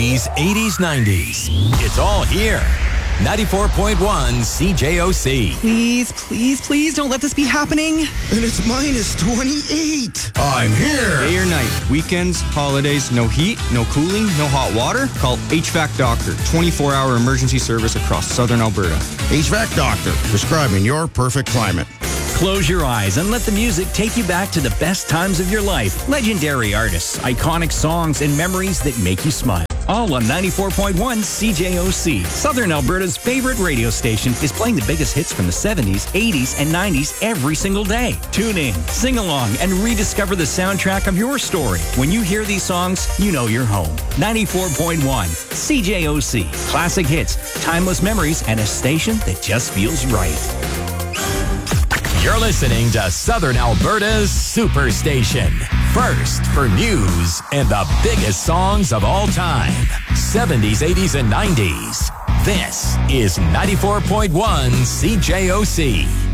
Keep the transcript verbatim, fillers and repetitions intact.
seventies, eighties, nineties. It's all here. ninety-four point one C J O C. Please, please, please don't let this be happening. And it's minus twenty-eight. I'm here. Day or night, weekends, holidays, no heat, no cooling, no hot water? Call H V A C Doctor, twenty-four hour emergency service across southern Alberta. H V A C Doctor, describing your perfect climate. Close your eyes and let the music take you back to the best times of your life. Legendary artists, iconic songs, and memories that make you smile. All on ninety-four point one C J O C. Southern Alberta's favorite radio station is playing the biggest hits from the seventies, eighties, and nineties every single day. Tune in, sing along, and rediscover the soundtrack of your story. When you hear these songs, you know you're home. ninety-four point one C J O C. Classic hits, timeless memories, and a station that just feels right. You're listening to Southern Alberta's Superstation. First for news and the biggest songs of all time. seventies, eighties, and nineties. This is ninety-four point one C J O C.